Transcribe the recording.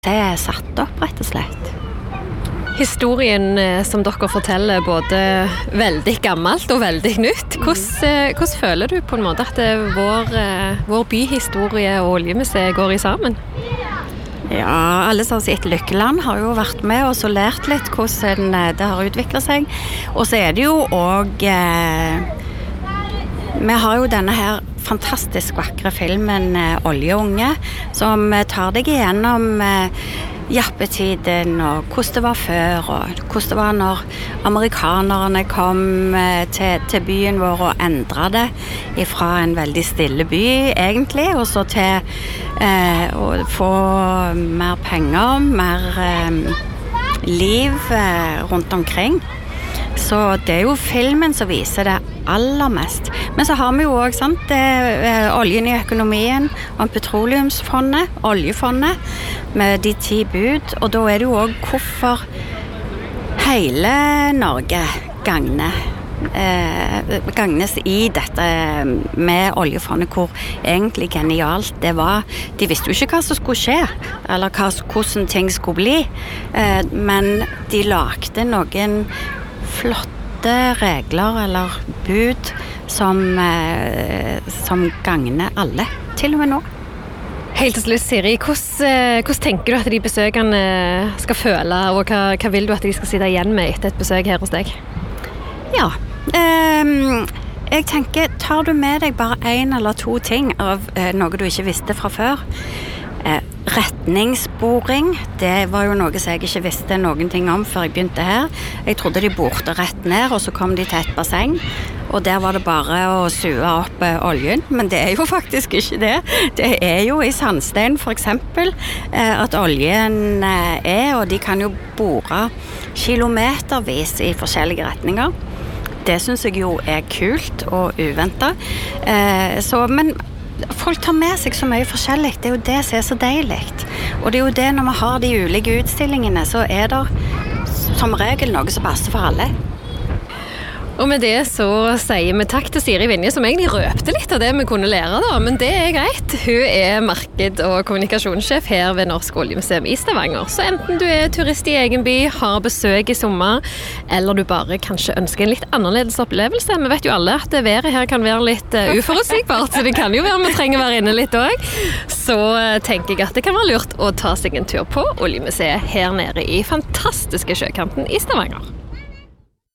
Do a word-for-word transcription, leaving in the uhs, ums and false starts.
Det er satt opp, rett og slett. Historien som dere forteller både veldig gammelt og veldig nytt. Hvordan, hvordan føler du på en måte at vår, vår byhistorie og oljemuseet går i sammen? Ja, alle som har sett Lykkeland har jo vært med og så lært litt hvordan det har utviklet seg. Og så er det jo også... Eh, vi har jo denne her fantastisk vakre filmen eh, Oljeunge, som tar deg igjennom eh, jappetiden og hvordan det var før, og hvordan det var når amerikanerne kom eh, til, til byen vår og endret det fra en veldig stille by egentlig, og så til eh, å få mer penger, mer eh, liv eh, rundt omkring. Så det er jo filmen som viser det aller mest. Men så har vi jo også, sant, det, eh, oljen i økonomien, og petroleumsfondet, oljefondet, med de ti bud. Og da er det jo også hvorfor hele Norge gagner, eh, gagnes i dette med oljefondet, hvor egentlig genialt det var. De visste jo ikke hva som skulle skje, eller hva, hvordan ting skulle bli, eh, men de lagde noen flotte regler eller bud som, eh, som gagner alle, til og med nå. Helt til slutt, Siri, hvordan, hvordan tenker du at de besøkende skal føle, og hva, hva vil du at de skal sitte igjen med etter et besøk her hos deg? Ja, eh, jeg tenker, tar du med deg bare en eller to ting av eh, noe du ikke visste fra før? Eh, retningsboring, det var jo noe som jeg ikke visste noen ting om før jeg begynte her. Jeg trodde de borte rett ned, og så kom de til et basseng, og der var det bare å suge opp eh, oljen, men det er jo faktisk ikke det. Det er jo i sandstein for eksempel eh, at oljen eh, er, og de kan jo bore kilometervis i forskjellige retninger. Det synes jeg jo er kult og uventet. Eh, så, men folk tar med seg så mye forskjellig, det er jo det som er så deilig. Og det er jo det når vi har de ulike utstillingene, så er det som regel noe som passer for alle. Og med det så sier vi takk til Siri Vinje, som egentlig røpte litt av det vi kunne lære da, men det er greit. Hun er marked- og kommunikasjonssjef her ved Norsk Oljemuseum i Stavanger. Så enten du er turist i egen by, har besøk i sommer, eller du bare kanskje ønsker en litt annerledes opplevelse. Vi vet jo alle at været her kan være litt uh, uforutsigbart, så det kan jo være vi trenger å være inne litt også. Så uh, tenker jeg at det kan være lurt å ta seg en tur på Oljemuseet her nede i fantastiske sjøkanten i Stavanger.